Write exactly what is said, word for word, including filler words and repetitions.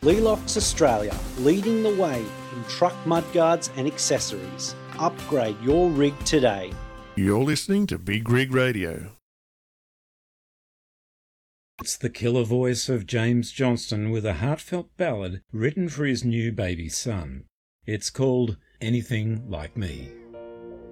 Lelox Australia, leading the way in truck mudguards and accessories. Upgrade your rig today. You're listening to Big Rig Radio. It's the killer voice of James Johnston with a heartfelt ballad written for his new baby son. It's called Anything Like Me.